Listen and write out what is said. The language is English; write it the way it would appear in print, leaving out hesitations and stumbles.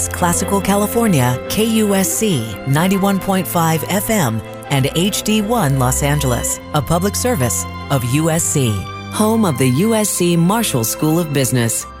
Classical California, KUSC 91.5 FM, and HD1 Los Angeles, a public service of USC, home of the USC Marshall School of Business.